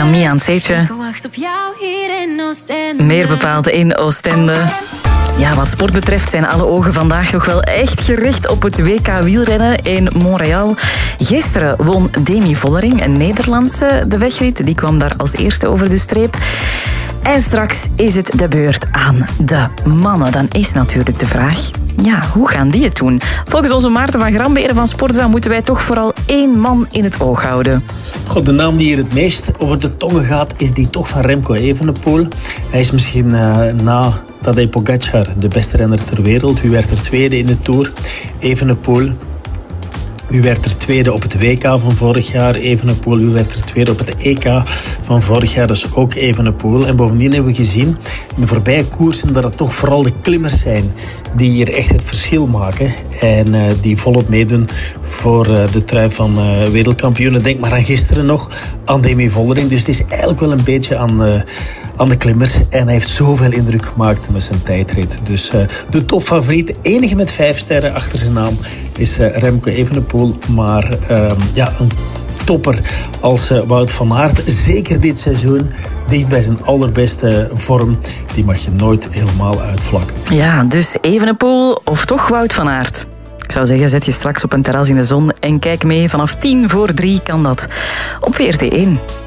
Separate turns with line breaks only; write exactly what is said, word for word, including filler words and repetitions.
Camille aan het zeetje.
Ik wacht op jou hier in Oostende.
Meer bepaald in Oostende. Ja, wat sport betreft zijn alle ogen vandaag toch wel echt gericht op het W K wielrennen in Montreal. Gisteren won Demi Vollering, een Nederlandse, de wegrit. Die kwam daar als eerste over de streep. En straks is het de beurt aan de mannen. Dan is natuurlijk de vraag, ja, hoe gaan die het doen? Volgens onze Maarten van Gramberen van Sportza moeten wij toch vooral één man in het oog houden.
God, de naam die hier het meest over de tongen gaat, is die toch van Remco Evenepoel. Hij is misschien uh, na Tadej Pogacar de beste renner ter wereld. Wie werd er tweede in de Tour? Evenepoel. Wie werd er tweede op het W K van vorig jaar? Evenepoel. Wie werd er tweede op het E K van vorig jaar? Dus ook Evenepoel. En bovendien hebben we gezien in de voorbije koersen dat het toch vooral de klimmers zijn die hier echt het verschil maken. En uh, die volop meedoen voor uh, de trui van uh, wereldkampioenen. Denk maar aan gisteren nog, aan Demi Vollering. Dus het is eigenlijk wel een beetje aan, uh, aan de klimmers. En hij heeft zoveel indruk gemaakt met zijn tijdrit. Dus uh, de topfavoriet, de enige met vijf sterren achter zijn naam, is uh, Remco Evenepoel. Maar uh, ja, een topper als uh, Wout van Aert, zeker dit seizoen, dicht bij zijn allerbeste vorm, die mag je nooit helemaal uitvlakken.
Ja, dus Evenepoel of toch Wout van Aert? Ik zou zeggen, zet je straks op een terras in de zon en kijk mee. Vanaf tien voor drie kan dat op V R T één.